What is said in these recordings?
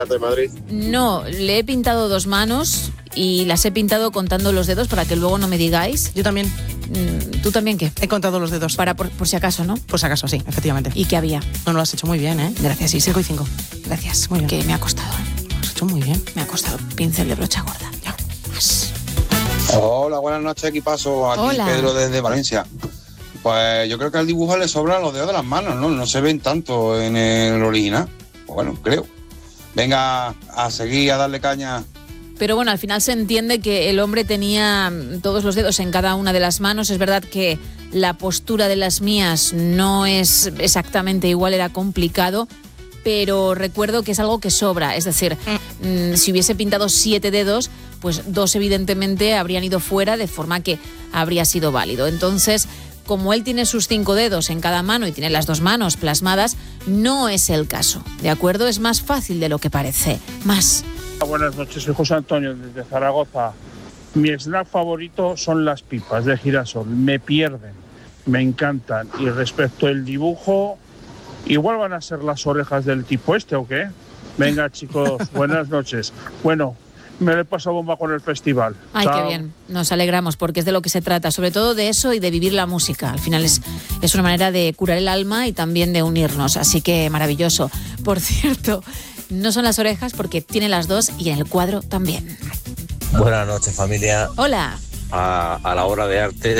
de Madrid. No, le he pintado 2 manos y las he pintado contando los dedos para que luego no me digáis. Yo también. ¿Tú también qué? He contado los dedos. Por si acaso, ¿no? Por si acaso, sí, efectivamente. ¿Y qué había? No, lo has hecho muy bien, ¿eh? Gracias, sí. 5 y 5. Gracias. Muy bien. Que me ha costado. Lo has hecho muy bien. Me ha costado. Pincel de brocha gorda. Ya. Hola, buenas noches, equipazo. Aquí Hola. Pedro desde Valencia. Pues yo creo que al dibujo le sobran los dedos de las manos, ¿no? No se ven tanto en el original. Pues bueno, creo. Venga, a seguir, a darle caña. Pero bueno, al final se entiende que el hombre tenía todos los dedos en cada una de las manos. Es verdad que la postura de las mías no es exactamente igual, era complicado, pero recuerdo que es algo que sobra. Es decir, si hubiese pintado 7 dedos, pues 2 evidentemente habrían ido fuera, de forma que habría sido válido. Entonces, como él tiene sus 5 dedos en cada mano y tiene las 2 manos plasmadas, no es el caso, ¿de acuerdo? Es más fácil de lo que parece. Más. Buenas noches, soy José Antonio desde Zaragoza. Mi snack favorito son las pipas de girasol, me pierden, me encantan. Y respecto al dibujo, igual van a ser las orejas del tipo este, ¿o qué? Venga, chicos, buenas noches. Bueno, me lo he pasado bomba con el festival. Ay, Chao. qué bien. Nos alegramos porque es de lo que se trata, sobre todo de eso y de vivir la música. Al final es una manera de curar el alma y también de unirnos, así que maravilloso. Por cierto, no son las orejas porque tiene las 2 y en el cuadro también. Buenas noches, familia. Hola. A la obra de arte.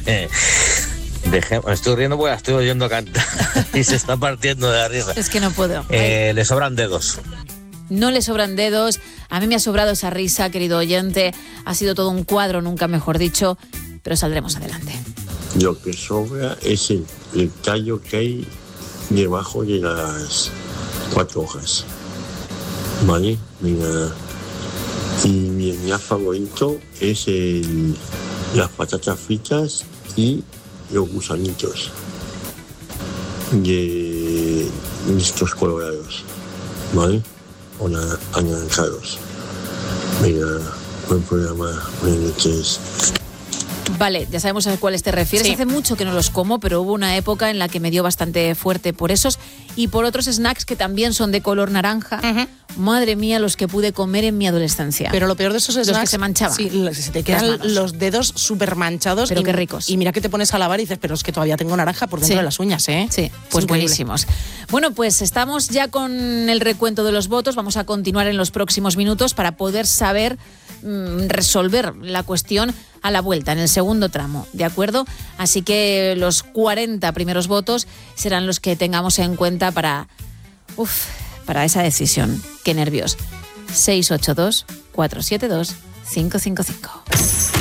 Me estoy riendo porque la estoy oyendo cantar y se está partiendo de la risa. Es que no puedo. Le sobran dedos. No le sobran dedos. A mí me ha sobrado esa risa, querido oyente. Ha sido todo un cuadro, nunca mejor dicho, pero saldremos adelante. Lo que sobra es el tallo que hay debajo de las 4 hojas. ¿Vale? Mira. Y mi snack favorito es las patatas fritas y los gusanitos de estos colorados, ¿vale? O anaranjados. Venga, buen programa, buenas noches. Vale, ya sabemos a cuáles te refieres. Sí. Hace mucho que no los como, pero hubo una época en la que me dio bastante fuerte por esos y por otros snacks que también son de color naranja. Madre mía, los que pude comer en mi adolescencia. Pero lo peor de esos snacks... Los que se manchaban. Sí, se te quedan los dedos súper manchados. Pero qué ricos. Y mira que te pones a lavar y dices, pero es que todavía tengo naranja por dentro Sí. de las uñas, ¿eh? Sí, pues buenísimos. Bueno, pues estamos ya con el recuento de los votos. Vamos a continuar en los próximos minutos para poder saber resolver la cuestión a la vuelta, en el segundo tramo, ¿de acuerdo? Así que los 40 primeros votos serán los que tengamos en cuenta para esa decisión. Qué nervios. 682 472 555.